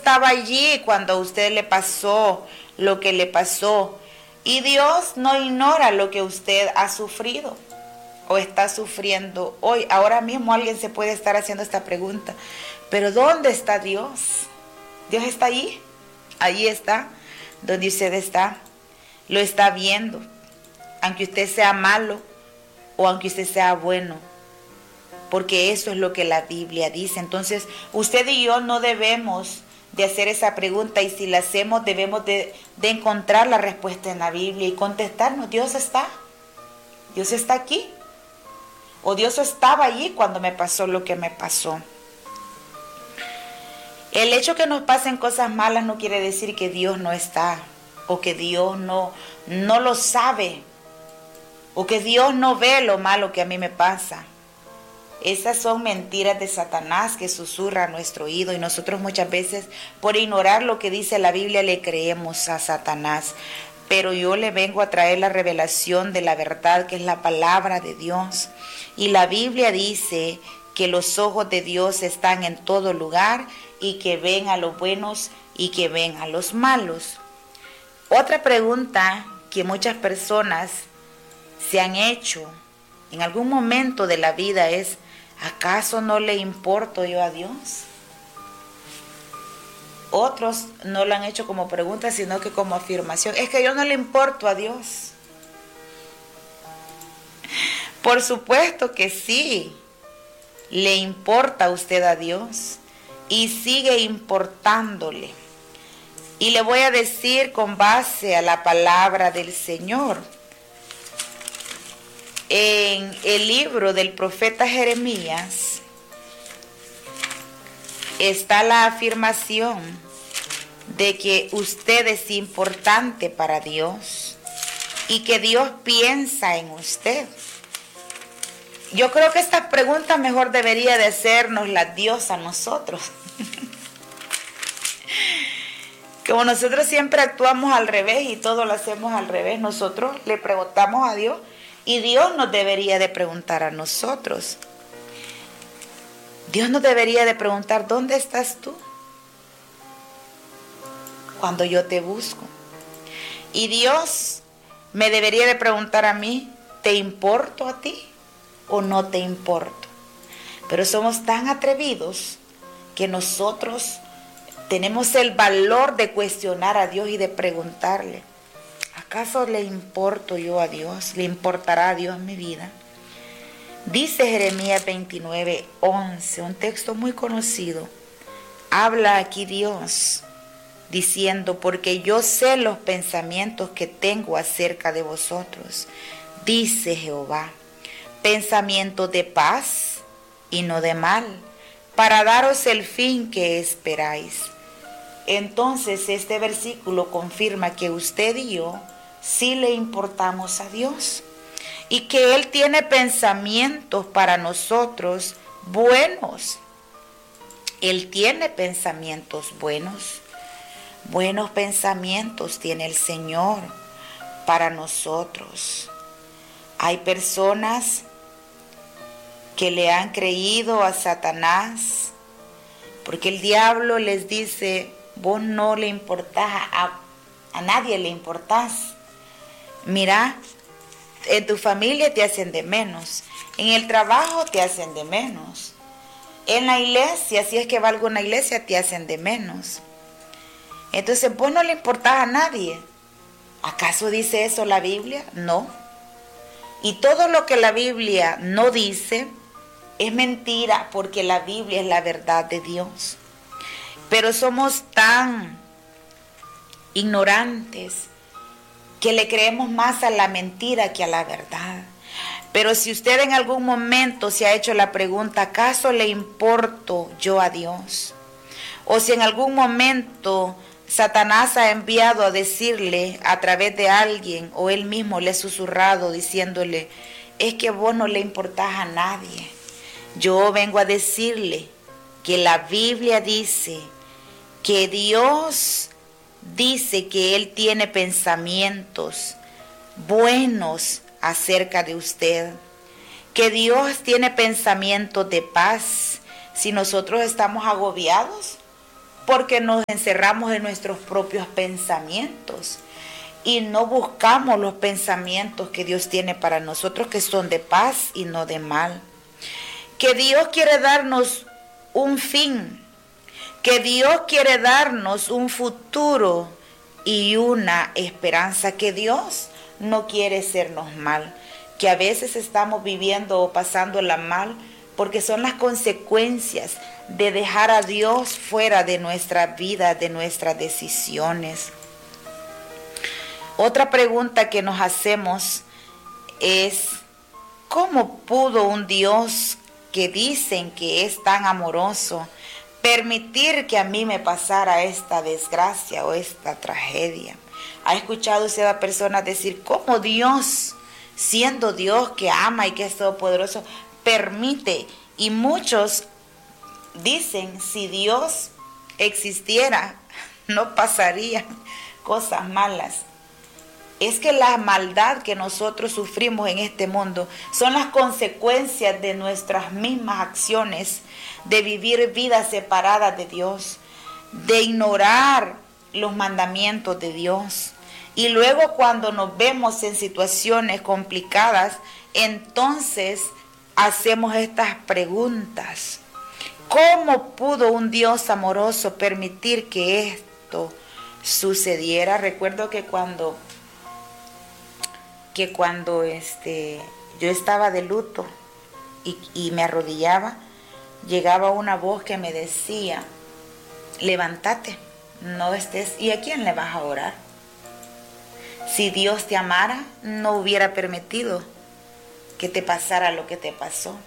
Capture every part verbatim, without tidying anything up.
estaba allí cuando a usted le pasó lo que le pasó. Y Dios no ignora lo que usted ha sufrido o está sufriendo hoy. Ahora mismo alguien se puede estar haciendo esta pregunta. ¿Pero dónde está Dios? Dios está allí. Allí está, donde usted está. Lo está viendo. Aunque usted sea malo o aunque usted sea bueno. Porque eso es lo que la Biblia dice. Entonces, usted y yo no debemos de hacer esa pregunta, y si la hacemos debemos de, de encontrar la respuesta en la Biblia y contestarnos: Dios está, Dios está aquí, o Dios estaba allí cuando me pasó lo que me pasó. El hecho que nos pasen cosas malas no quiere decir que Dios no está, o que Dios no, no lo sabe, o que Dios no ve lo malo que a mí me pasa. Esas son mentiras de Satanás que susurra a nuestro oído, y nosotros muchas veces, por ignorar lo que dice la Biblia, le creemos a Satanás. Pero yo le vengo a traer la revelación de la verdad, que es la palabra de Dios. Y la Biblia dice que los ojos de Dios están en todo lugar y que ven a los buenos y que ven a los malos. Otra pregunta que muchas personas se han hecho en algún momento de la vida es: ¿acaso no le importo yo a Dios? Otros no lo han hecho como pregunta, sino que como afirmación: es que yo no le importo a Dios. Por supuesto que sí, le importa a usted a Dios y sigue importándole. Y le voy a decir con base a la palabra del Señor. En el libro del profeta Jeremías está la afirmación de que usted es importante para Dios y que Dios piensa en usted. Yo creo que esta pregunta mejor debería de hacernos la Dios a nosotros. Como nosotros siempre actuamos al revés y todo lo hacemos al revés, nosotros le preguntamos a Dios y Dios nos debería de preguntar a nosotros. Dios nos debería de preguntar: ¿dónde estás tú cuando yo te busco? Y Dios me debería de preguntar a mí: ¿te importo a ti o no te importo? Pero somos tan atrevidos que nosotros tenemos el valor de cuestionar a Dios y de preguntarle: ¿acaso le importo yo a Dios? ¿Le importará a Dios mi vida? Dice Jeremías veintinueve, once, un texto muy conocido. Habla aquí Dios diciendo: porque yo sé los pensamientos que tengo acerca de vosotros, dice Jehová, pensamientos de paz y no de mal, para daros el fin que esperáis. Entonces este versículo confirma que usted y yo sí le importamos a Dios y que Él tiene pensamientos para nosotros buenos. Él tiene pensamientos buenos. Buenos pensamientos tiene el Señor para nosotros. Hay personas que le han creído a Satanás porque el diablo les dice: vos no le importás, a, a nadie le importás. Mira, en tu familia te hacen de menos, en el trabajo te hacen de menos, en la iglesia, si es que va a alguna iglesia, te hacen de menos. Entonces vos no le importás a nadie. ¿Acaso dice eso la Biblia? No. Y todo lo que la Biblia no dice es mentira, porque la Biblia es la verdad de Dios. Pero somos tan ignorantes que le creemos más a la mentira que a la verdad. Pero si usted en algún momento se ha hecho la pregunta: ¿acaso le importo yo a Dios? O si en algún momento Satanás ha enviado a decirle a través de alguien, o él mismo le ha susurrado diciéndole: es que vos no le importás a nadie. Yo vengo a decirle que la Biblia dice que Dios dice que Él tiene pensamientos buenos acerca de usted, que Dios tiene pensamientos de paz. Si nosotros estamos agobiados porque nos encerramos en nuestros propios pensamientos y no buscamos los pensamientos que Dios tiene para nosotros, que son de paz y no de mal. Que Dios quiere darnos un fin, que Dios quiere darnos un futuro y una esperanza, que Dios no quiere hacernos mal, que a veces estamos viviendo o pasándola mal porque son las consecuencias de dejar a Dios fuera de nuestra vida, de nuestras decisiones. Otra pregunta que nos hacemos es, ¿cómo pudo un Dios que dicen que es tan amoroso permitir que a mí me pasara esta desgracia o esta tragedia? ¿Ha escuchado usted a personas decir cómo Dios, siendo Dios que ama y que es todopoderoso, permite? Y muchos dicen, si Dios existiera, no pasarían cosas malas. Es que la maldad que nosotros sufrimos en este mundo son las consecuencias de nuestras mismas acciones, de vivir vidas separadas de Dios, de ignorar los mandamientos de Dios. Y luego cuando nos vemos en situaciones complicadas, entonces hacemos estas preguntas. ¿Cómo pudo un Dios amoroso permitir que esto sucediera? Recuerdo que cuando, que cuando este, yo estaba de luto y, y me arrodillaba, llegaba una voz que me decía, levántate, no estés, ¿y a quién le vas a orar? Si Dios te amara, no hubiera permitido que te pasara lo que te pasó.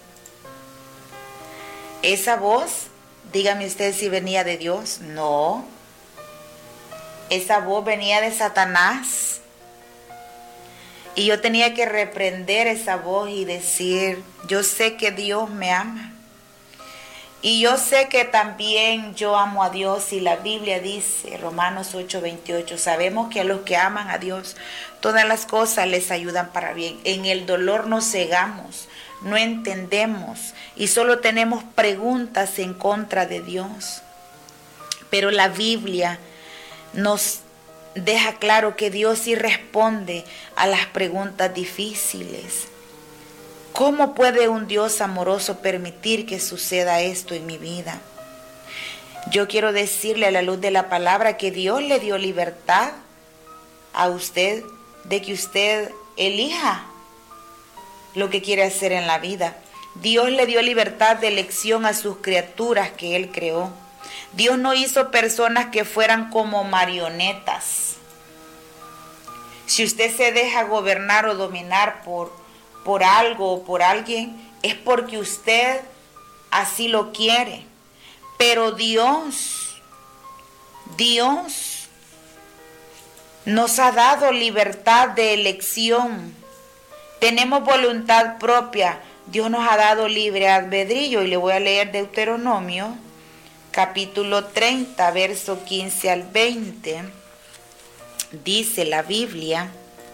Esa voz, dígame usted si venía de Dios. No. Esa voz venía de Satanás. Y yo tenía que reprender esa voz y decir, yo sé que Dios me ama. Y yo sé que también yo amo a Dios, y la Biblia dice, Romanos ocho veintiocho, sabemos que a los que aman a Dios, todas las cosas les ayudan para bien. En el dolor nos cegamos, no entendemos y solo tenemos preguntas en contra de Dios. Pero la Biblia nos deja claro que Dios sí responde a las preguntas difíciles. ¿Cómo puede un Dios amoroso permitir que suceda esto en mi vida? Yo quiero decirle a la luz de la palabra que Dios le dio libertad a usted de que usted elija lo que quiere hacer en la vida. Dios le dio libertad de elección a sus criaturas que Él creó. Dios no hizo personas que fueran como marionetas. Si usted se deja gobernar o dominar por por algo o por alguien, es porque usted así lo quiere. Pero Dios, Dios nos ha dado libertad de elección. Tenemos voluntad propia. Dios nos ha dado libre albedrío. Y le voy a leer Deuteronomio, capítulo treinta, verso quince al veinte. Dice la Biblia,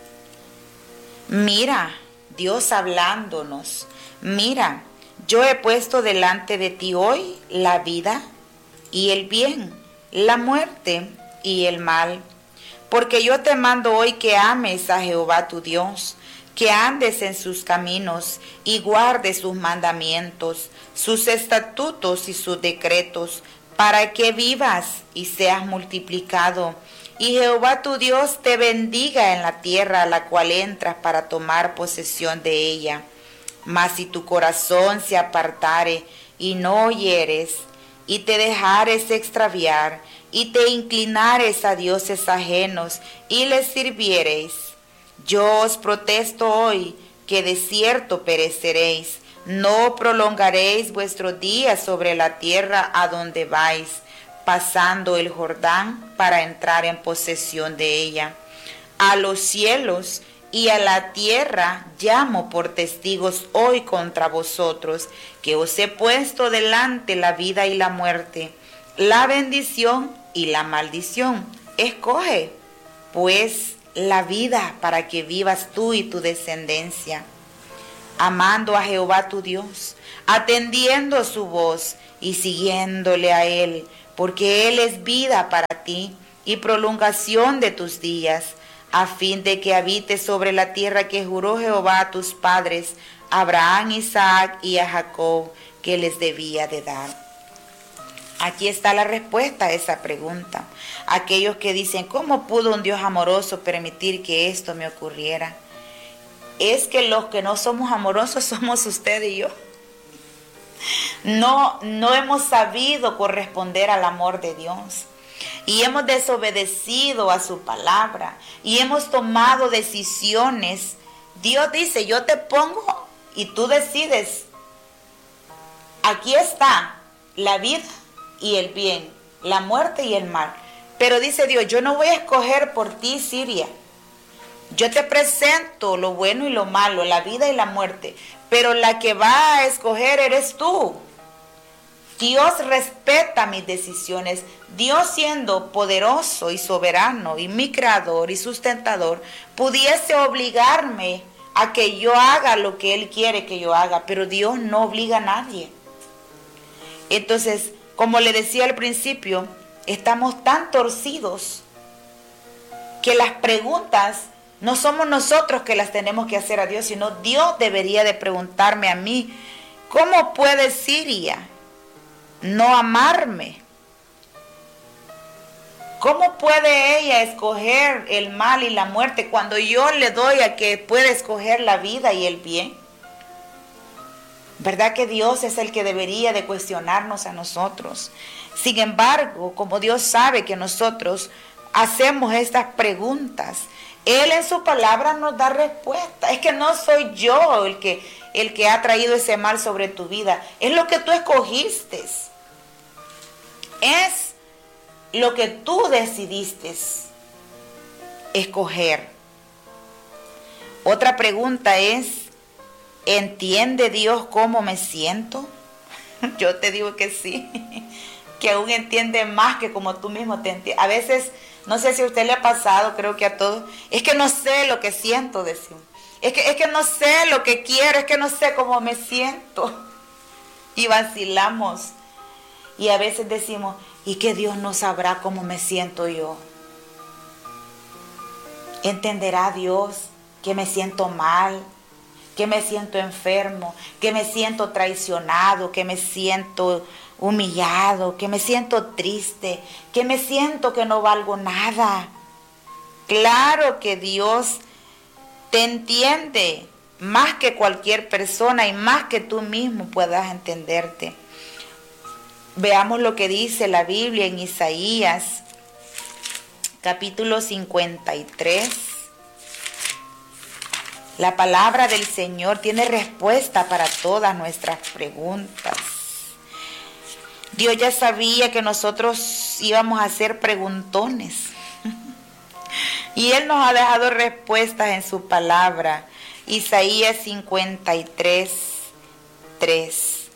mira, Dios hablándonos, mira, yo he puesto delante de ti hoy la vida y el bien, la muerte y el mal, porque yo te mando hoy que ames a Jehová tu Dios, que andes en sus caminos y guardes sus mandamientos, sus estatutos y sus decretos, para que vivas y seas multiplicado. Y Jehová tu Dios te bendiga en la tierra a la cual entras para tomar posesión de ella. Mas si tu corazón se apartare y no oyeres, y te dejares extraviar, y te inclinares a dioses ajenos, y les sirviereis, yo os protesto hoy que de cierto pereceréis, no prolongaréis vuestros días sobre la tierra a donde vais, pasando el Jordán para entrar en posesión de ella. A los cielos y a la tierra llamo por testigos hoy contra vosotros, que os he puesto delante la vida y la muerte, la bendición y la maldición. Escoge, pues, la vida para que vivas tú y tu descendencia, amando a Jehová tu Dios, atendiendo su voz y siguiéndole a Él, porque Él es vida para ti y prolongación de tus días, a fin de que habites sobre la tierra que juró Jehová a tus padres, a Abraham, Isaac y a Jacob, que les debía de dar. Aquí está la respuesta a esa pregunta. Aquellos que dicen, ¿cómo pudo un Dios amoroso permitir que esto me ocurriera? Es que los que no somos amorosos somos usted y yo. No, no hemos sabido corresponder al amor de Dios. Y hemos desobedecido a su palabra. Y hemos tomado decisiones. Dios dice, yo te pongo y tú decides. Aquí está la vida y el bien, la muerte y el mal. Pero dice Dios, yo no voy a escoger por ti, Siria. Yo te presento lo bueno y lo malo, la vida y la muerte. Pero la que va a escoger eres tú. Dios respeta mis decisiones. Dios, siendo poderoso y soberano y mi creador y sustentador, pudiese obligarme a que yo haga lo que Él quiere que yo haga. Pero Dios no obliga a nadie. Entonces, como le decía al principio, estamos tan torcidos que las preguntas no somos nosotros que las tenemos que hacer a Dios, sino Dios debería de preguntarme a mí, ¿cómo puede Siria no amarme? ¿Cómo puede ella escoger el mal y la muerte cuando yo le doy a que pueda escoger la vida y el bien? ¿Verdad que Dios es el que debería de cuestionarnos a nosotros? Sin embargo, como Dios sabe que nosotros hacemos estas preguntas, Él en su palabra nos da respuesta. Es que no soy yo el que, el que ha traído ese mal sobre tu vida. Es lo que tú escogiste. Es lo que tú decidiste escoger. Otra pregunta es, ¿entiende Dios cómo me siento? Yo te digo que sí, que aún entiende más que como tú mismo te entiendes. A veces, no sé si a usted le ha pasado, creo que a todos, es que no sé lo que siento, decimos. Es que, es que no sé lo que quiero, es que no sé cómo me siento. Y vacilamos. Y a veces decimos, ¿y que Dios no sabrá cómo me siento yo? ¿Entenderá Dios que me siento mal? Que me siento enfermo, que me siento traicionado, que me siento humillado, que me siento triste, que me siento que no valgo nada. Claro que Dios te entiende más que cualquier persona y más que tú mismo puedas entenderte. Veamos lo que dice la Biblia en Isaías, capítulo cincuenta y tres. La palabra del Señor tiene respuesta para todas nuestras preguntas. Dios ya sabía que nosotros íbamos a hacer preguntones. Y Él nos ha dejado respuestas en su palabra. Isaías cincuenta y tres, tres.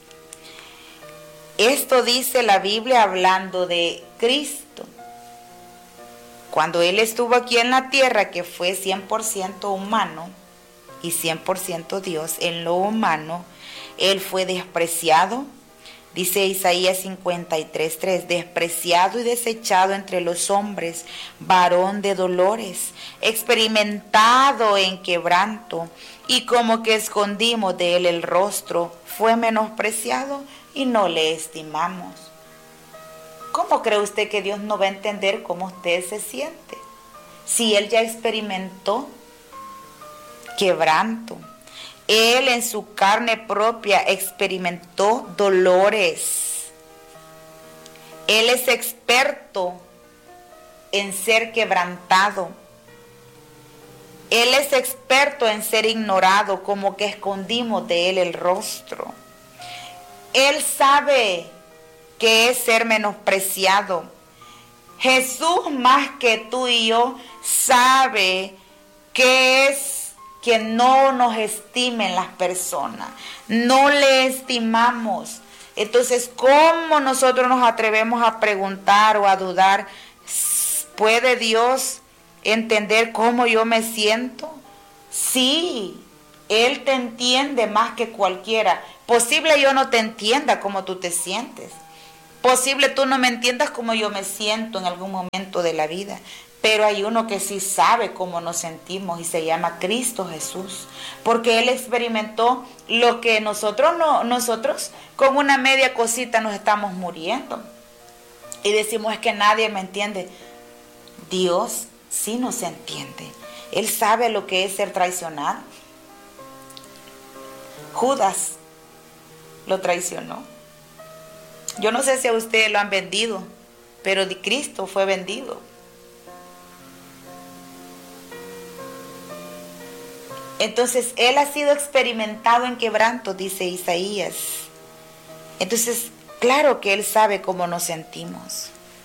Esto dice la Biblia hablando de Cristo. Cuando Él estuvo aquí en la tierra, que fue cien por ciento humano y cien por ciento Dios, en lo humano, Él fue despreciado. Dice Isaías cincuenta y tres, tres, despreciado y desechado entre los hombres, varón de dolores, experimentado en quebranto, y como que escondimos de Él el rostro, fue menospreciado y no le estimamos. ¿Cómo cree usted que Dios no va a entender cómo usted se siente? Si Él ya experimentó quebranto. Él en su carne propia experimentó dolores. Él es experto en ser quebrantado. Él es experto en ser ignorado, como que escondimos de Él el rostro. Él sabe que es ser menospreciado. Jesús, más que tú y yo, sabe que es que no nos estimen las personas, no le estimamos. Entonces, ¿cómo nosotros nos atrevemos a preguntar o a dudar? ¿Puede Dios entender cómo yo me siento? Sí, Él te entiende más que cualquiera. Posible yo no te entienda cómo tú te sientes, Posible tú no me entiendas como yo me siento en algún momento de la vida, pero hay uno que sí sabe cómo nos sentimos y se llama Cristo Jesús, porque Él experimentó lo que nosotros no, nosotros con una media cosita nos estamos muriendo. Y decimos, es que nadie me entiende. Dios sí nos entiende. Él sabe lo que es ser traicionado. Judas lo traicionó. Yo no sé si a ustedes lo han vendido, pero de Cristo fue vendido. Entonces, Él ha sido experimentado en quebranto, dice Isaías. Entonces, claro que Él sabe cómo nos sentimos.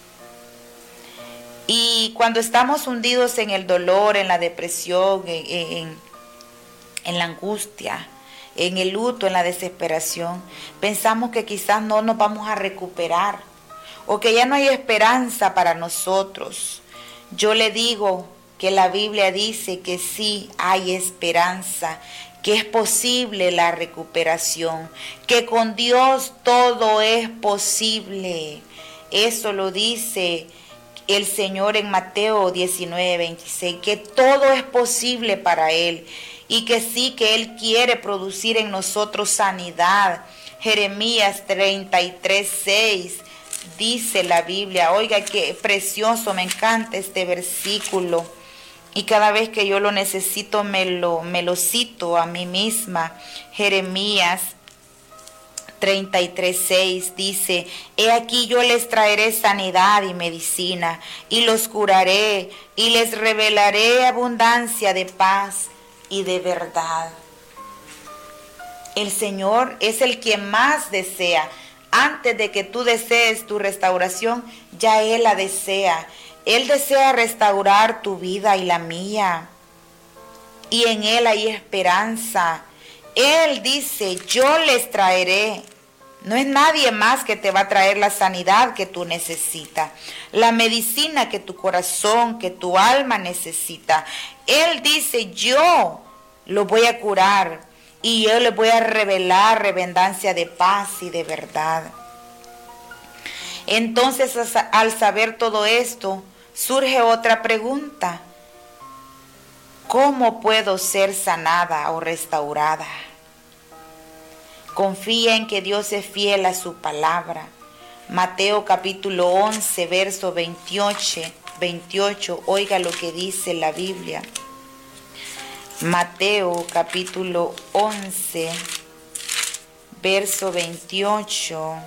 Y cuando estamos hundidos en el dolor, en la depresión, en, en, en la angustia, en el luto, en la desesperación, pensamos que quizás no nos vamos a recuperar o que ya no hay esperanza para nosotros. Yo le digo que la Biblia dice que sí hay esperanza, que es posible la recuperación, que con Dios todo es posible. Eso lo dice el Señor en Mateo diecinueve, veintiséis, que todo es posible para Él y que sí, que Él quiere producir en nosotros sanidad. Jeremías treinta y tres, seis dice la Biblia, oiga qué precioso, me encanta este versículo. Y cada vez que yo lo necesito me lo, me lo cito a mí misma. Jeremías treinta y tres, seis dice, he aquí yo les traeré sanidad y medicina, y los curaré, y les revelaré abundancia de paz y de verdad. El Señor es el que más desea. Antes de que tú desees tu restauración, ya Él la desea. Él desea restaurar tu vida y la mía. Y en Él hay esperanza. Él dice, yo les traeré. No es nadie más que te va a traer la sanidad que tú necesitas, la medicina que tu corazón, que tu alma necesita. Él dice, yo lo voy a curar y yo les voy a revelar abundancia de paz y de verdad. Entonces, al saber todo esto, surge otra pregunta. ¿Cómo puedo ser sanada o restaurada? Confía en que Dios es fiel a su palabra. Mateo capítulo once, verso veintiocho, veintiocho. Oiga lo que dice la Biblia. Mateo capítulo once, verso veintiocho.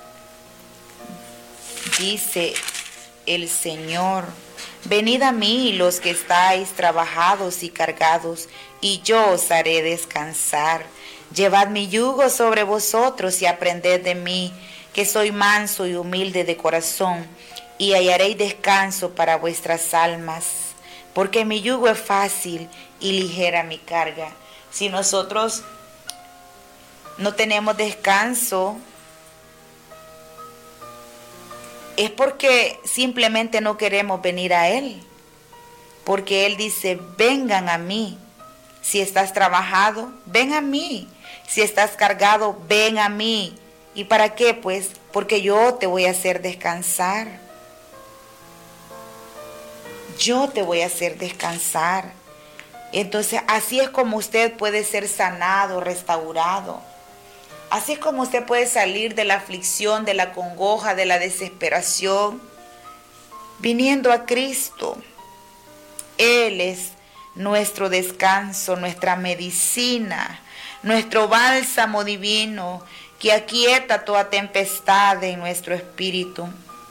Dice el Señor, venid a mí los que estáis trabajados y cargados, y yo os haré descansar. Llevad mi yugo sobre vosotros y aprended de mí, que soy manso y humilde de corazón, y hallaréis descanso para vuestras almas, porque mi yugo es fácil y ligera mi carga. Si nosotros no tenemos descanso, es porque simplemente no queremos venir a Él, porque Él dice, vengan a mí. Si estás trabajado, ven a mí. Si estás cargado, ven a mí. ¿Y para qué? Pues porque yo te voy a hacer descansar. Yo te voy a hacer descansar. Entonces, así es como usted puede ser sanado, restaurado. Así es como usted puede salir de la aflicción, de la congoja, de la desesperación, viniendo a Cristo. Él es nuestro descanso, nuestra medicina, nuestro bálsamo divino que aquieta toda tempestad en nuestro espíritu.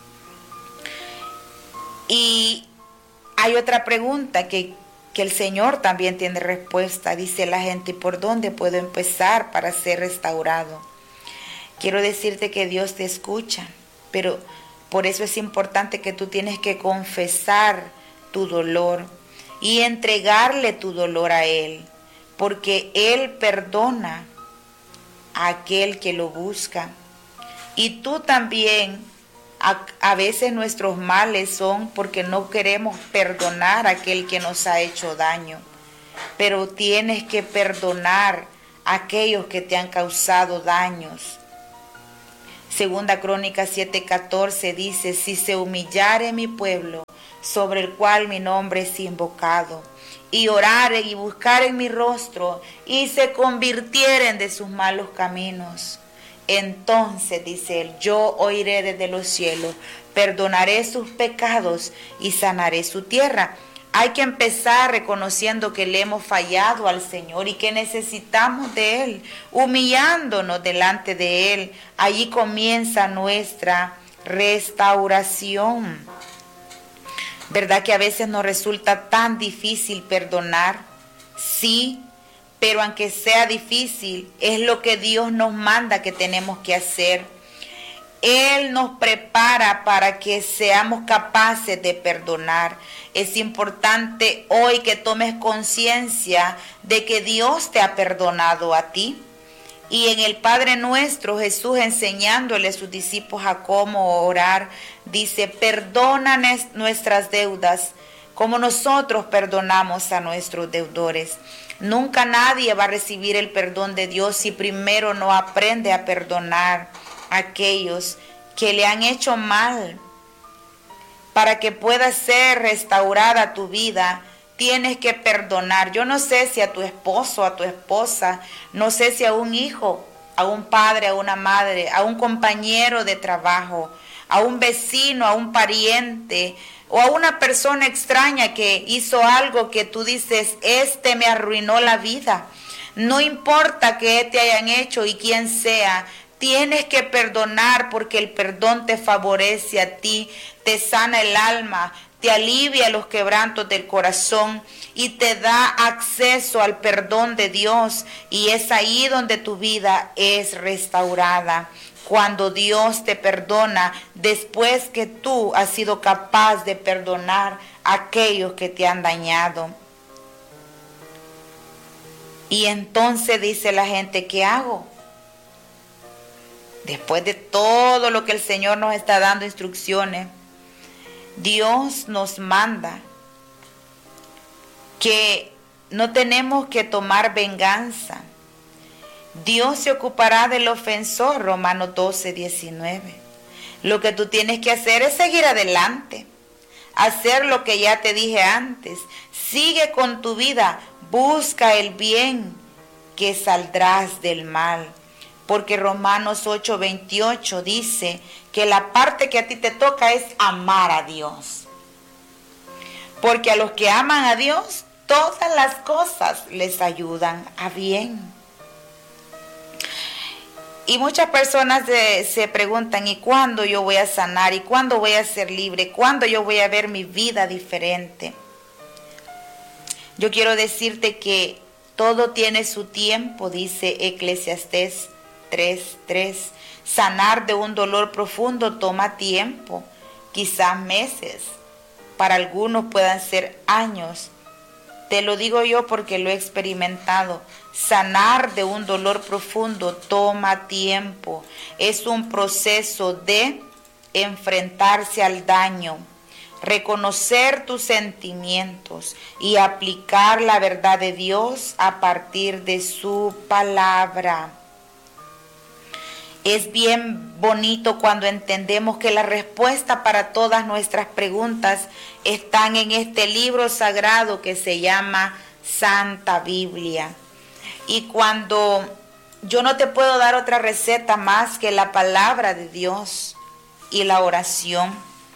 Y hay otra pregunta que, que el Señor también tiene respuesta. Dice la gente, ¿por dónde puedo empezar para ser restaurado? Quiero decirte que Dios te escucha, pero por eso es importante que tú tienes que confesar tu dolor y entregarle tu dolor a Él, porque Él perdona a aquel que lo busca. Y tú también, a, a veces nuestros males son porque no queremos perdonar a aquel que nos ha hecho daño, pero tienes que perdonar a aquellos que te han causado daños. Segunda Crónica siete catorce dice, si se humillare mi pueblo, sobre el cual mi nombre es invocado, y oraren y buscaren mi rostro, y se convirtieren de sus malos caminos, entonces, dice él, yo oiré desde los cielos, perdonaré sus pecados y sanaré su tierra. Hay que empezar reconociendo que le hemos fallado al Señor y que necesitamos de Él, humillándonos delante de Él. Allí comienza nuestra restauración. ¿Verdad que a veces nos resulta tan difícil perdonar? Sí, pero aunque sea difícil, es lo que Dios nos manda que tenemos que hacer. Él nos prepara para que seamos capaces de perdonar. Es importante hoy que tomes conciencia de que Dios te ha perdonado a ti. Y en el Padre Nuestro, Jesús enseñándole a sus discípulos a cómo orar, dice, perdona nuestras deudas como nosotros perdonamos a nuestros deudores. Nunca nadie va a recibir el perdón de Dios si primero no aprende a perdonar a aquellos que le han hecho mal. Para que pueda ser restaurada tu vida, tienes que perdonar. Yo no sé si a tu esposo, a tu esposa, no sé si a un hijo, a un padre, a una madre, a un compañero de trabajo, a un vecino, a un pariente o a una persona extraña que hizo algo que tú dices, este me arruinó la vida. No importa qué te hayan hecho y quién sea, tienes que perdonar porque el perdón te favorece a ti, te sana el alma, te alivia los quebrantos del corazón y te da acceso al perdón de Dios. Y es ahí donde tu vida es restaurada. Cuando Dios te perdona después que tú has sido capaz de perdonar a aquellos que te han dañado. Y entonces dice la gente, ¿qué hago? Después de todo lo que el Señor nos está dando instrucciones, Dios nos manda que no tenemos que tomar venganza. Dios se ocupará del ofensor, Romanos doce, diecinueve. Lo que tú tienes que hacer es seguir adelante, hacer lo que ya te dije antes. Sigue con tu vida, busca el bien, que saldrás del mal. Porque Romanos ocho, veintiocho dice que la parte que a ti te toca es amar a Dios. Porque a los que aman a Dios, todas las cosas les ayudan a bien. Y muchas personas de, se preguntan, ¿y cuándo yo voy a sanar? ¿Y cuándo voy a ser libre? ¿Cuándo yo voy a ver mi vida diferente? Yo quiero decirte que todo tiene su tiempo, dice Eclesiastés tres, tres. Sanar de un dolor profundo toma tiempo, quizás meses, para algunos puedan ser años. Te lo digo yo porque lo he experimentado. Sanar de un dolor profundo toma tiempo. Es un proceso de enfrentarse al daño, reconocer tus sentimientos y aplicar la verdad de Dios a partir de su palabra. Es bien bonito cuando entendemos que la respuesta para todas nuestras preguntas están en este libro sagrado que se llama Santa Biblia. Y cuando yo no te puedo dar otra receta más que la palabra de Dios y la oración,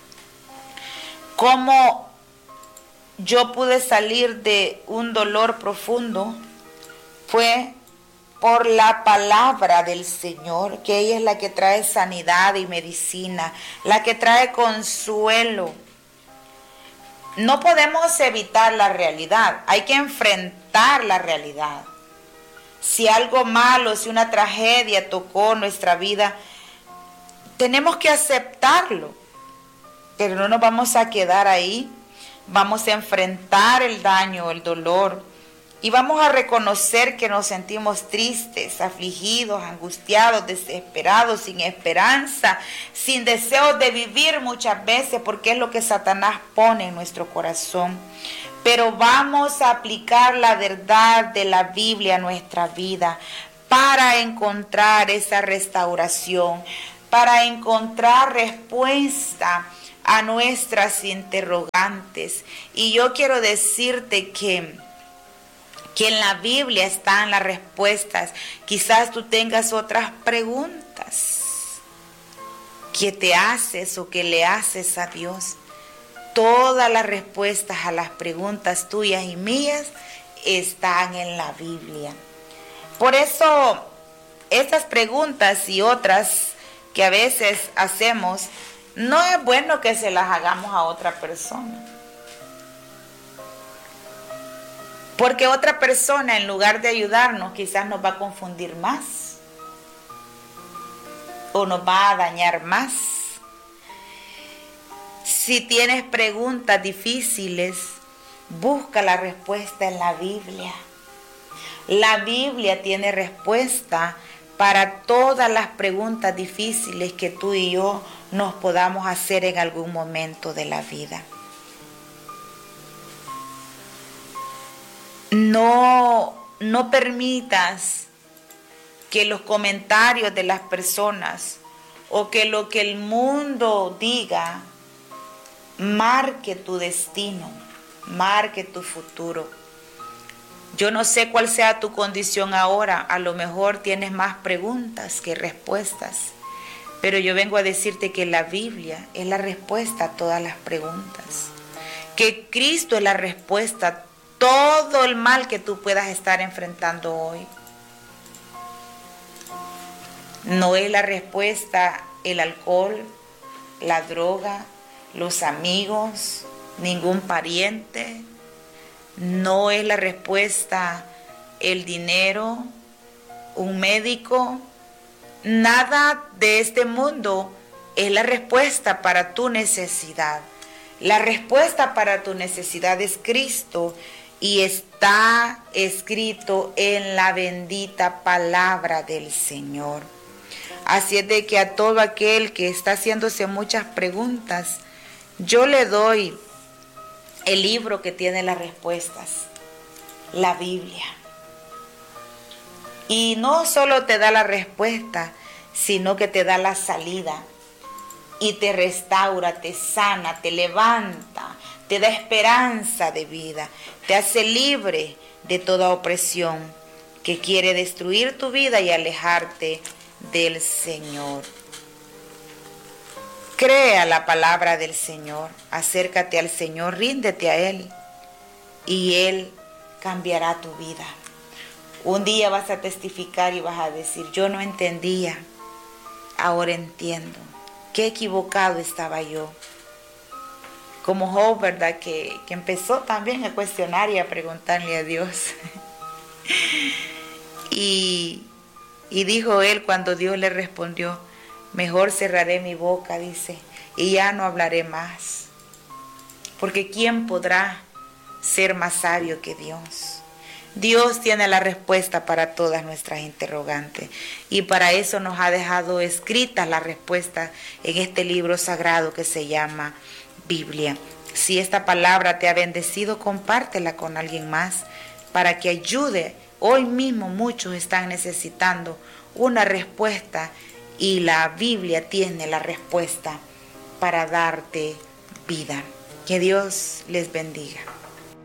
cómo yo pude salir de un dolor profundo fue por la palabra del Señor, que ella es la que trae sanidad y medicina, la que trae consuelo. No podemos evitar la realidad, hay que enfrentar la realidad. Si algo malo, si una tragedia tocó nuestra vida, tenemos que aceptarlo, pero no nos vamos a quedar ahí. Vamos a enfrentar el daño, el dolor, y vamos a reconocer que nos sentimos tristes, afligidos, angustiados, desesperados, sin esperanza, sin deseo de vivir muchas veces, porque es lo que Satanás pone en nuestro corazón. Pero vamos a aplicar la verdad de la Biblia a nuestra vida para encontrar esa restauración. para encontrar respuesta a nuestras interrogantes. Y yo quiero decirte que, que en la Biblia están las respuestas. Quizás tú tengas otras preguntas que te haces o que le haces a Dios. Todas las respuestas a las preguntas tuyas y mías están en la Biblia. Por eso, estas preguntas y otras que a veces hacemos, no es bueno que se las hagamos a otra persona. Porque otra persona, en lugar de ayudarnos, quizás nos va a confundir más. O nos va a dañar más. Si tienes preguntas difíciles, busca la respuesta en la Biblia. La Biblia tiene respuesta para todas las preguntas difíciles que tú y yo nos podamos hacer en algún momento de la vida. No, no permitas que los comentarios de las personas o que lo que el mundo diga marque tu destino, marque tu futuro. Yo no sé cuál sea tu condición ahora, a lo mejor tienes más preguntas que respuestas, pero yo vengo a decirte que la Biblia es la respuesta a todas las preguntas, que Cristo es la respuesta a todo el mal que tú puedas estar enfrentando hoy. No es la respuesta el alcohol, la droga, los amigos, ningún pariente. No es la respuesta el dinero, un médico. Nada de este mundo es la respuesta para tu necesidad. La respuesta para tu necesidad es Cristo y está escrito en la bendita palabra del Señor. Así es de que a todo aquel que está haciéndose muchas preguntas, yo le doy el libro que tiene las respuestas, la Biblia. Y no solo te da la respuesta, sino que te da la salida y te restaura, te sana, te levanta, te da esperanza de vida, te hace libre de toda opresión que quiere destruir tu vida y alejarte del Señor. Crea la palabra del Señor, acércate al Señor, ríndete a Él y Él cambiará tu vida. Un día vas a testificar y vas a decir, yo no entendía, ahora entiendo, qué equivocado estaba yo. Como Job, ¿verdad? Que, que empezó también a cuestionar y a preguntarle a Dios. y, y dijo él cuando Dios le respondió, mejor cerraré mi boca, dice, y ya no hablaré más. Porque ¿quién podrá ser más sabio que Dios? Dios tiene la respuesta para todas nuestras interrogantes y para eso nos ha dejado escritas las respuestas en este libro sagrado que se llama Biblia. Si esta palabra te ha bendecido, compártela con alguien más para que ayude. Hoy mismo muchos están necesitando una respuesta y la Biblia tiene la respuesta para darte vida. Que Dios les bendiga.